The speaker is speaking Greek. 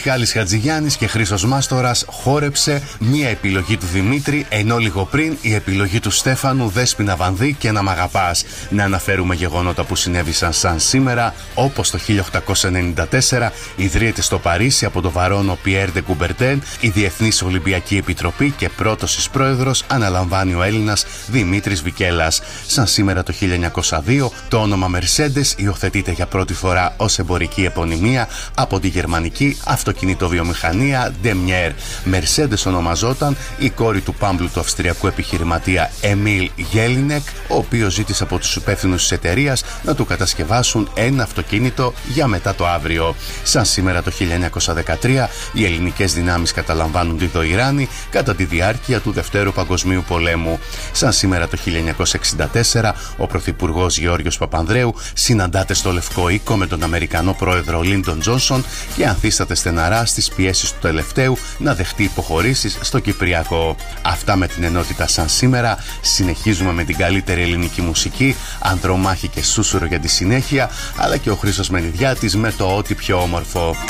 Μιχάλης Χατζηγιάννης και Χρήστος Μάστορας, Χόρεψε, μία επιλογή του Δημήτρη, ενώ λίγο πριν η επιλογή του Στέφανου, Δέσποινα Βανδύ και Να μ' αγαπάς. Να αναφέρουμε γεγονότα που συνέβησαν σαν σήμερα, όπως το 1894 ιδρύεται στο Παρίσι από τον βαρόνο Πιέρ ντε Κουμπερτέν η Διεθνής Ολυμπιακή Επιτροπή και πρώτος της πρόεδρος αναλαμβάνει ο Έλληνας Δημήτρης Βικέλας. Σαν σήμερα το 1902 το όνομα Mercedes υιοθετείται για πρώτη φορά ως εμπορική επωνυμία από τη γερμανική αυτοκινητοβιομηχανία Daimler. Mercedes ονομαζόταν η κόρη του πάμπλουτου αυστριακού επιχειρηματία Εμίλ Γέλινεκ, ο οποίος ζήτησε από τους υπεύθυνους της εταιρείας να του κατασκευάσουν ένα αυτοκίνητο για μετά το αύριο. Σαν σήμερα το 1913 οι ελληνικές δυνάμεις καταλαμβάνουν τη Δοϊράνη κατά τη διάρκεια του Δευτέρου Παγκοσμίου Πολέμου. Σαν σήμερα το 1964 ο Πρωθυπουργός Γεώργιος Παπανδρέου συναντάται στο Λευκό Οίκο με τον Αμερικανό πρόεδρο Λίντον Τζόνσον και ανθίσταται στεναρά στις πιέσεις του τελευταίου να δεχτεί υποχωρήσεις στο Κυπριακό. Αυτά με την ενότητα σαν σήμερα. Συνεχίζουμε με την καλύτερη ελληνική μουσική, Ανδρομάχη και Σούσουρο για τη συνέχεια, αλλά και ο Χρήστος Μενιδιάτης με το ό,τι πιο όμορφο.